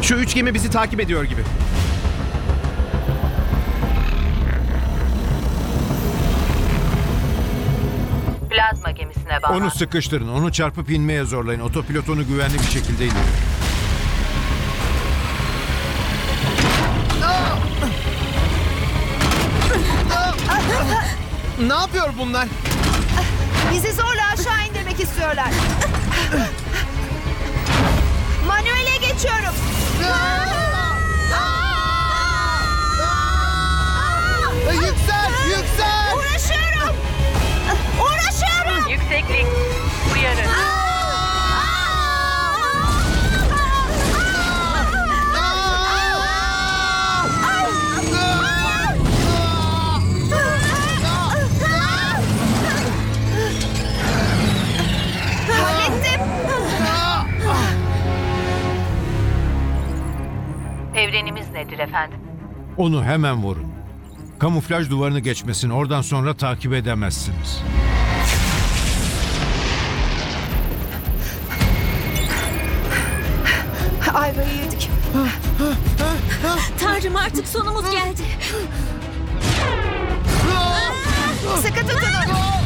Şu 3 gemi bizi takip ediyor gibi. Plazma gemisine bağlan. Onu sıkıştırın. Onu çarpıp inmeye zorlayın. Otopilot onu güvenli bir şekilde indirir. Ne yapıyor bunlar? Bizi zorla aşağı indirmek istiyorlar. Manuele geçiyorum. Yüksel! Yüksel! Uğraşıyorum. Uğraşıyorum. Yükseklik. Uyarı. Hallettim. Evrenimiz nedir efendim? Onu hemen vurun. Kamuflaj duvarını geçmesin. Oradan sonra takip edemezsiniz. Ayvayı yedik. Tanrım, artık sonumuz geldi. Sıkı tutunun.